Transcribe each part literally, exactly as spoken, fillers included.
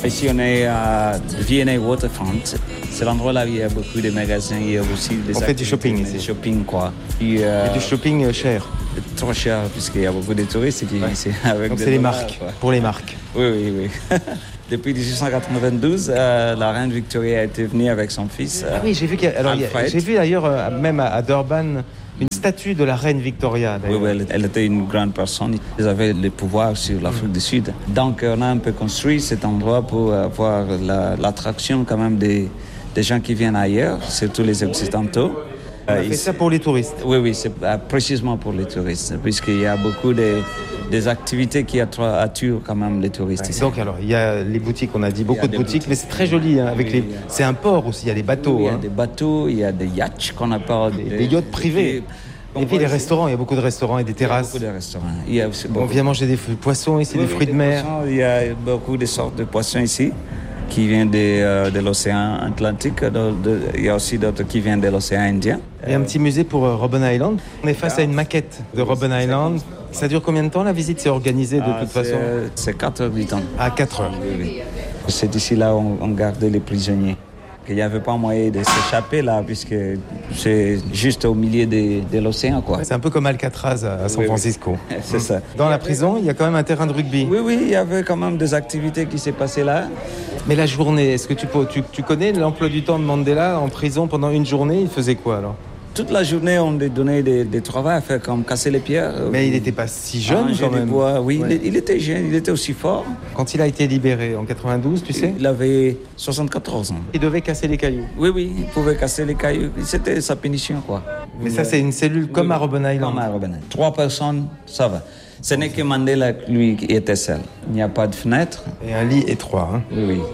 Ici, on est à V and A Waterfront. C'est l'endroit là où il y a beaucoup de magasins. Il y a aussi des On fait du shopping ici. Du shopping, quoi. Puis, euh, Et du shopping cher. Trop cher, puisqu'il y a beaucoup de touristes qui viennent ici. Avec Donc des c'est les dollars, marques, quoi. Pour les marques. Oui, oui, oui. Depuis dix-huit cent quatre-vingt-douze, euh, la reine Victoria était venue avec son fils. Euh, ah oui, j'ai vu, qu'il y a, alors, il y a, j'ai vu d'ailleurs, euh, même à, à Durban, une statue de la reine Victoria. Oui, oui, elle, elle était une grande personne. Elle avait le pouvoir sur l'Afrique mmh. du Sud. Donc, on a un peu construit cet endroit pour avoir la, l'attraction quand même des, des gens qui viennent ailleurs, surtout les Occidentaux. On a fait ça pour les touristes. Oui, oui, c'est précisément pour les touristes, puisqu'il y a beaucoup de, des activités qui attirent quand même les touristes. Ouais, donc alors, il y a les boutiques, on a dit beaucoup de boutiques, boutiques, mais c'est très joli. Hein, avec oui, les... C'est un port aussi, il y a des bateaux. Oui, il y a hein. des bateaux, il y a des yachts qu'on appelle... Des, des, des yachts privés. Et, et puis les restaurants, il y a beaucoup de restaurants et des terrasses. Il y a beaucoup de restaurants. Il y a aussi beaucoup... On vient manger des poissons ici, oui, des fruits oui, de mer. Poissons, il y a beaucoup de sortes de poissons ici qui viennent de, euh, de l'océan Atlantique. De, de, il y a aussi d'autres qui viennent de l'océan Indien. Il y a un petit musée pour euh, Robben Island. On est face à une maquette de Robben Island. Ça dure combien de temps la visite? C'est organisé de ah, toute c'est, façon C'est quatre heures du temps. À quatre heures. Oui, oui. C'est ici là où on, on gardait les prisonniers. Il n'y avait pas moyen de s'échapper là, puisque c'est juste au milieu de, de l'océan, quoi. C'est un peu comme Alcatraz à San oui, Francisco. Oui. C'est ça. Dans la prison, il y a quand même un terrain de rugby. Oui, oui, il y avait quand même des activités qui s'est passées là. Mais la journée, est-ce que tu, tu, tu connais l'emploi du temps de Mandela en prison pendant une journée? Il faisait quoi alors? Toute la journée, on lui donnait des, des travaux à faire, comme casser les pierres. Mais il n'était pas si jeune quand même. Bois. Oui, ouais. il, il était jeune, il était aussi fort. Quand il a été libéré en quatre-vingt-douze, tu sais? Il avait soixante-quatorze ans. Il devait casser les cailloux. Oui, oui, il pouvait casser les cailloux. C'était sa punition, quoi. Mais ça, c'est une cellule comme oui, à Robben Island. Comme à Robben Island. Trois personnes, ça va. Ce n'est que Mandela, lui, qui était seul. Il n'y a pas de fenêtre. Et un lit étroit. Hein. Oui, oui.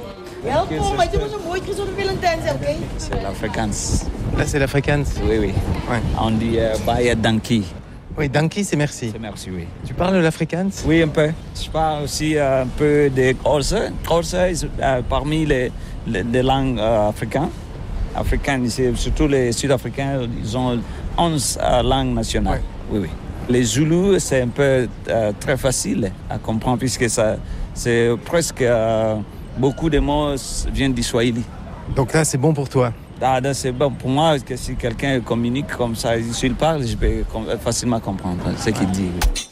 C'est l'Afrikaans. Là, c'est l'Afrikaans. Oui, oui. Ouais. On dit euh, Baya Danki. Oui, Danki, c'est merci. C'est merci, oui. Tu parles l'Afrikaans? Oui, un peu. Je parle aussi euh, un peu de Xhosa. Xhosa est euh, parmi les, les, les langues euh, africaines. Africaines, surtout les Sud-Africains, ils ont onze euh, langues nationales. Ouais. Oui, oui. Les Zoulous, c'est un peu euh, très facile à comprendre puisque ça, c'est presque... Euh, beaucoup de mots viennent du Swahili. Donc là, c'est bon pour toi? Ah, c'est bon pour moi, que si quelqu'un communique comme ça, s'il parle, je peux facilement comprendre ce qu'il dit.